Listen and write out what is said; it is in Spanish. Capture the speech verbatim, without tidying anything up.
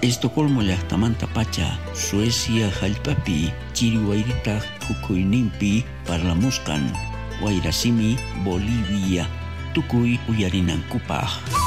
Estocolmo llaqtamanta pacha Suecia hallp'api chiriwayritaq hukuyninpi parlamusqan wayrasimi Bolivia tukuy uyarinankupaq.